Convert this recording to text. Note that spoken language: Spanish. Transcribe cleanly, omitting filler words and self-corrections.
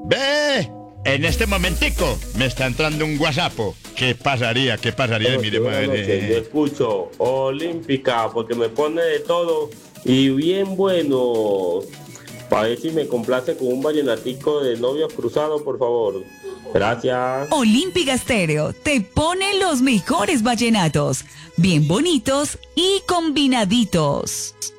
Ve, en este momentico me está entrando un WhatsApp. ¿Qué pasaría? Miremos a ver. Yo escucho Olímpica porque me pone de todo y bien bueno. Para ver si me complace con un vallenatico de Novios Cruzados, por favor. Gracias. Olímpica Estéreo te pone los mejores vallenatos, bien bonitos y combinaditos.